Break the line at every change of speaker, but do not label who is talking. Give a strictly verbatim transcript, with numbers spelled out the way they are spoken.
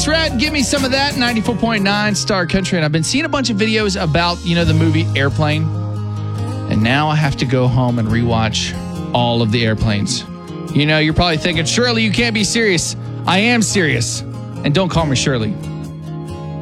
Travis Rhett, give me some of that. ninety-four point nine Star Country. And I've been seeing a bunch of videos about, you know, the movie Airplane. And now I have to go home and rewatch all of the Airplanes. You know, you're probably thinking, Shirley, you can't be serious. I am serious. And don't call me Shirley.